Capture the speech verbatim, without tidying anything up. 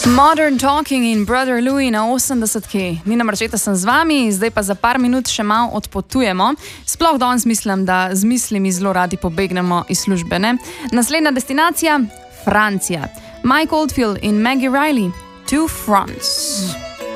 Modern Talking in Brother Louie na osemdesetki. Nina Marčeta sem z vami, zdaj pa za par minut še malo odpotujemo. Sploh danes mislim, da z mislimi zelo radi pobegnemo iz službe, ne? Naslednja destinacija, Francija. Mike Oldfield in Maggie Riley, Two Fronts.